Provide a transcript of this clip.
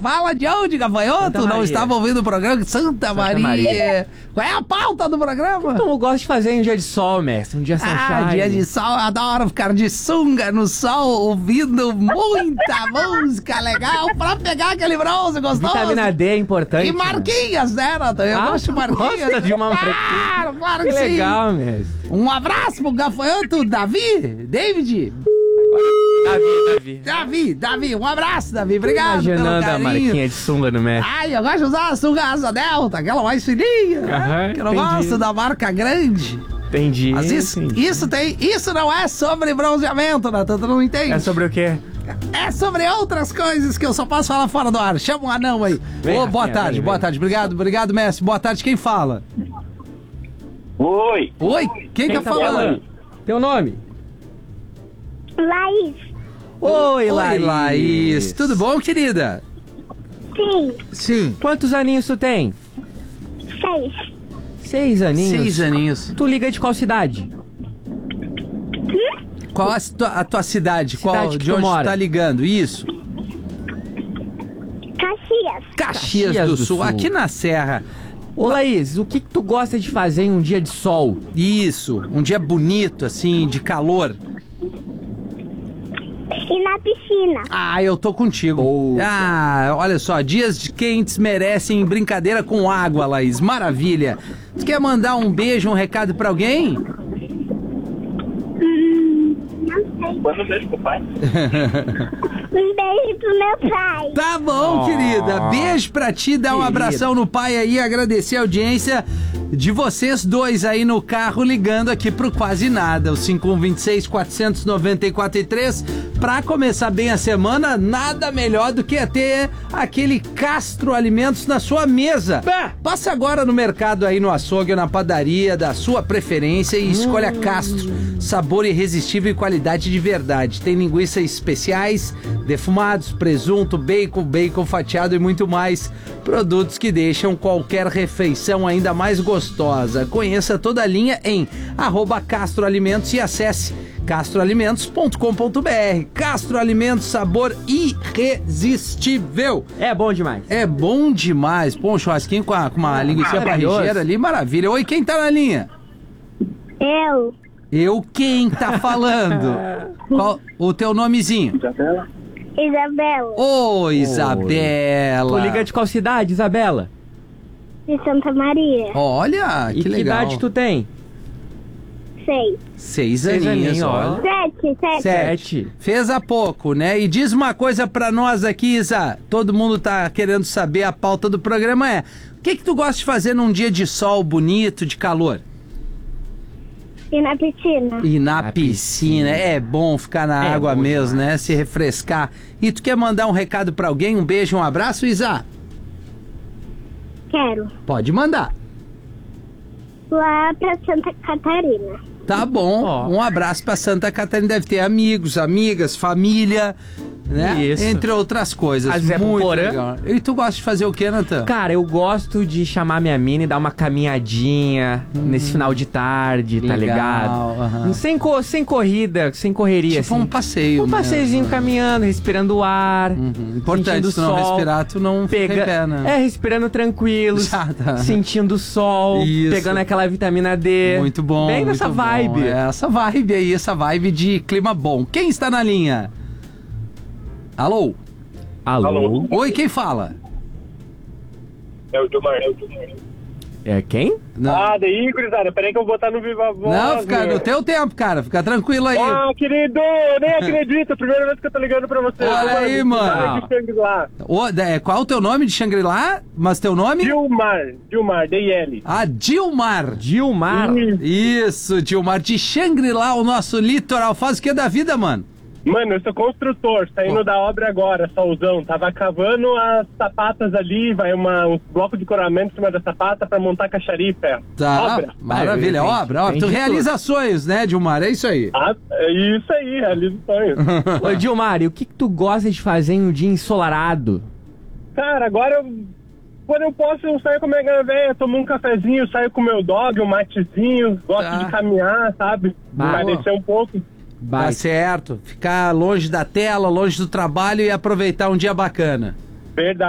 Fala de onde, gafanhoto? Santa Não Maria. estava ouvindo o programa? Santa Maria. Qual é a pauta do programa? Então eu gosto de fazer em um dia de sol, mestre. Um dia sunshine. Dia de sol, eu adoro ficar de sunga no sol, ouvindo muita música legal pra pegar aquele bronze gostoso. Vitamina D é importante. E marquinhas, né, Nathan? Eu gosto de marquinhas. Gosta de uma marquinha? Claro Que que sim. legal, mestre. Um abraço pro gafanhoto David. Davi, um abraço, Davi. Obrigado pelo Imaginando a carinho. marquinha de sunga no mestre. Ai, eu gosto de usar a sunga asa delta, aquela mais fininha, né? Aham, Que eu não entendi. gosto da marca grande. Entendi. Mas isso não é sobre bronzeamento, Nathan, tu não entende? É sobre o quê? É sobre outras coisas que eu só posso falar fora do ar. Chama um anão aí. Vem, Ô, boa Rafinha, tarde, vem, boa vem. tarde. Obrigado, mestre. Boa tarde, quem fala? Oi, Oi, quem tá falando? Teu nome? Laís. Oi, Oi, Laís. Tudo bom, querida? Sim. Sim. Quantos aninhos tu tem? 6. 6 aninhos. 6 aninhos. Tu liga de qual cidade? Qual a tua cidade? Cidade que De tu onde mora? tu tá ligando? Isso. Caxias. Caxias do Sul, aqui na Serra. Ô, Laís, o que tu gosta de fazer em um dia de sol? Isso, um dia bonito, assim, de calor. E na piscina. Ah, eu tô contigo. Boa. Ah, olha só, dias de quentes merecem brincadeira com água, Laís. Maravilha. Tu quer mandar um beijo, um recado pra alguém? Não sei. manda um beijo pro pai. Um beijo pro meu pai. Tá bom, querida. Beijo pra ti, dar um Querida. abração no pai aí, agradecer a audiência de vocês dois aí no carro, ligando aqui pro Quase Nada, o 5126-494-3. Pra começar bem a semana, nada melhor do que ter aquele Castro Alimentos na sua mesa. Passa agora no mercado aí, no açougue, na padaria da sua preferência e escolha Castro. Sabor irresistível e qualidade de verdade. Tem linguiças especiais, defumados, presunto, bacon fatiado e muito mais. Produtos que deixam qualquer refeição ainda mais gostosa. Conheça toda a linha em @CastroAlimentos e acesse castroalimentos.com.br. Castro Alimentos, sabor irresistível. É bom demais. É bom demais. Pô, um churrasquinho com uma linguiça maravilhoso. parrigeira ali, maravilha. Oi, quem tá na linha? Eu quem tá falando? Qual o teu nomezinho? Isabela? Isabela. Ô, Isabela. Tu liga de qual cidade, Isabela? De Santa Maria. Olha, E que legal. idade tu tem? 6. 6 Seis aninhos, aninhos, ó. 7. 7. Fez há pouco, né? E diz uma coisa pra nós aqui, Isa. Todo mundo tá querendo saber, a pauta do programa é: o que tu gosta de fazer num dia de sol bonito, de calor? E na piscina. E na Na piscina. É bom ficar na É água bom mesmo, demais. né? Se refrescar. E tu quer mandar um recado pra alguém? Um beijo, um abraço, Isa? Quero. Pode mandar. Lá pra Santa Catarina. Tá bom. Ó. Um abraço pra Santa Catarina. Deve ter amigos, amigas, família, né? Isso. Entre outras coisas. Às vezes é pro Muito Porã. legal. E tu gosta de fazer o quê, Natan? Cara, eu gosto de chamar minha mina e dar uma caminhadinha nesse final de tarde, tá Legal, ligado? aham. Sem corrida, sem correria, Tipo assim. um passeio. Um passeiozinho caminhando, respirando o ar. Importante, sentindo se não o sol, respirar, tu não fica em pé, né? É, respirando tranquilo, Já tá. sentindo o sol, Isso. pegando aquela vitamina D. Muito bom. Bem nessa muito bom. vibe. É, essa vibe aí, essa vibe de clima bom. Quem está na linha? Alô? Alô? Oi, quem fala? É o Gilmar. É quem? Não, Daí, gurizada, peraí que eu vou botar no Viva Voz. não fica meu. no teu tempo, cara. Fica tranquilo aí. Ah, querido, eu nem acredito. Primeira vez que eu tô ligando pra você. Olha aí, mano. Gilmar de Shangri-La. Qual é o teu nome de Shangri-La? Mas teu nome? Gilmar, D-I-L. Ah, Dilmar. Gilmar. Isso, Dilmar de Shangri-La, o nosso litoral. Faz o que da vida, mano? Mano, eu sou construtor, saindo da obra agora, solzão. Tava cavando as sapatas ali, vai um bloco de coramento em cima da sapata pra montar caixaria e ferro. Tá, Obra. maravilha, Vai, obra. Tu entendi realiza sonhos, né, Dilmar? É isso aí. Ah, é isso aí, realiza o sonho. Ô, Gilmar, e o que tu gosta de fazer em um dia ensolarado? Cara, agora quando eu posso, eu saio com a minha galera velha, tomo um cafezinho, saio com o meu dog, um matezinho, gosto Tá. de caminhar, sabe? Boa. Parecer um pouco. Tá certo. Ficar longe da tela, longe do trabalho e aproveitar um dia bacana. Verdade.